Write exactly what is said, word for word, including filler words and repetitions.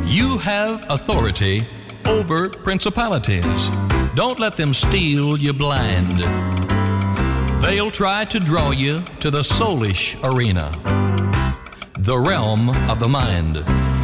You have authority over principalities. Don't let them steal you blind. They'll try to draw you to the soulish arena, the realm of the mind.